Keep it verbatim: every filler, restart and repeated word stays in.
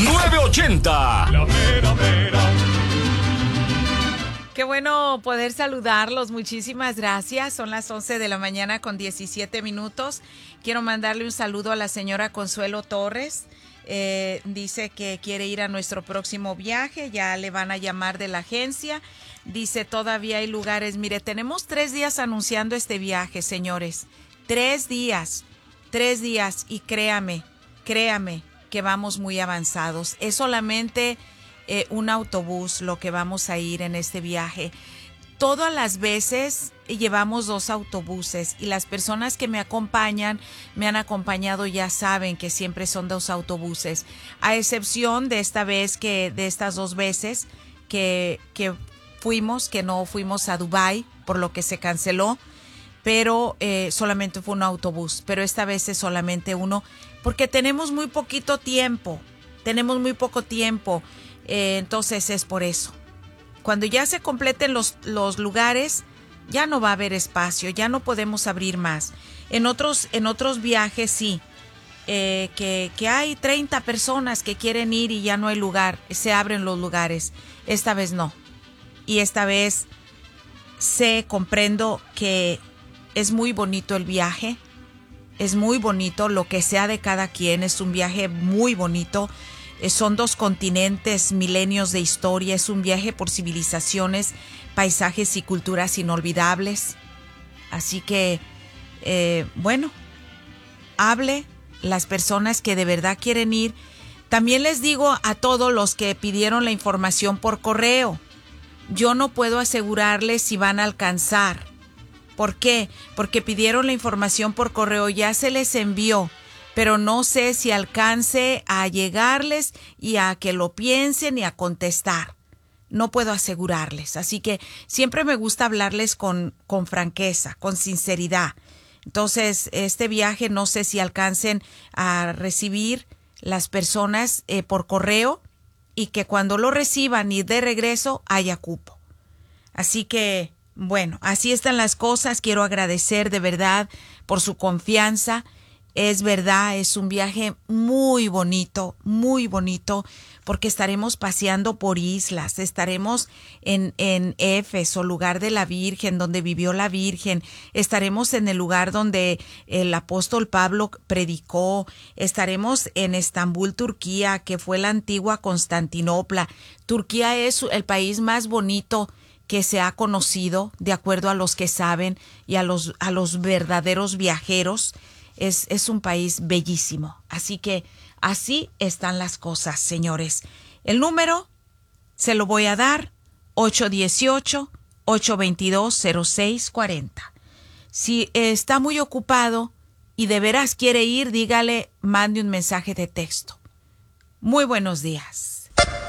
novecientos ochenta. La mera, mera. Qué bueno poder saludarlos. Muchísimas gracias. Son las once de la mañana con diecisiete minutos. Quiero mandarle un saludo a la señora Consuelo Torres. Eh, dice que quiere ir a nuestro próximo viaje. Ya le van a llamar de la agencia. Dice, todavía hay lugares. Mire, tenemos tres días anunciando este viaje, señores. Tres días. Tres días. Y créame, créame que vamos muy avanzados. Es solamente eh, un autobús lo que vamos a ir en este viaje. Todas las veces llevamos dos autobuses y las personas que me acompañan, me han acompañado, ya saben que siempre son dos autobuses. A excepción de esta vez, que de estas dos veces que, que fuimos, que no fuimos a Dubái, por lo que se canceló, pero eh, solamente fue un autobús. Pero esta vez es solamente uno, porque tenemos muy poquito tiempo, tenemos muy poco tiempo, eh, entonces es por eso. Cuando ya se completen los, los lugares, ya no va a haber espacio, ya no podemos abrir más. En otros, en otros viajes sí, eh, que, que hay treinta personas que quieren ir y ya no hay lugar, se abren los lugares. Esta vez no. Y esta vez sé, comprendo que es muy bonito el viaje, es muy bonito, lo que sea de cada quien, es un viaje muy bonito. Son dos continentes, milenios de historia, es un viaje por civilizaciones, paisajes y culturas inolvidables. Así que, eh, bueno, hable las personas que de verdad quieren ir. También les digo a todos los que pidieron la información por correo, yo no puedo asegurarles si van a alcanzar. ¿Por qué? Porque pidieron la información por correo, ya se les envió, pero no sé si alcance a llegarles y a que lo piensen y a contestar. No puedo asegurarles. Así que siempre me gusta hablarles con, con franqueza, con sinceridad. Entonces, este viaje no sé si alcancen a recibir las personas eh, por correo y que cuando lo reciban y de regreso haya cupo. Así que, bueno, así están las cosas. Quiero agradecer de verdad por su confianza. Es verdad, es un viaje muy bonito, muy bonito, porque estaremos paseando por islas, estaremos en, en Éfeso, lugar de la Virgen, donde vivió la Virgen, estaremos en el lugar donde el apóstol Pablo predicó, estaremos en Estambul, Turquía, que fue la antigua Constantinopla. Turquía es el país más bonito que se ha conocido, de acuerdo a los que saben y a los, a los verdaderos viajeros. Es, es un país bellísimo. Así que así están las cosas, señores. El número se lo voy a dar, ocho uno ocho, ocho dos dos, cero seis cuatro cero. Si está muy ocupado y de veras quiere ir, dígale, mande un mensaje de texto. Muy buenos días.